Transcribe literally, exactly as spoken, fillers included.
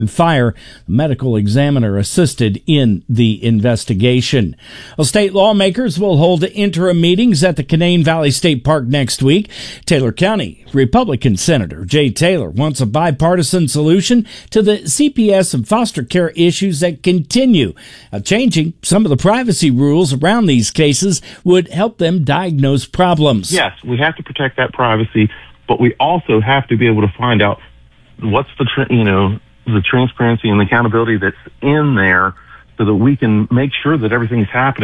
fire. The medical examiner assisted in the investigation. Well, state lawmakers will hold interim meetings at the Canaan Valley State Park next week. Taylor County Republican Senator Jay Taylor wants a bipartisan solution to the C P S and foster care issues that continue. Uh, changing some of the privacy rules around these cases would help them diagnose problems. Yes, we have to protect that privacy, but we also have to be able to find out what's the, tr- you know, the transparency and the accountability that's in there so that we can make sure that everything's happening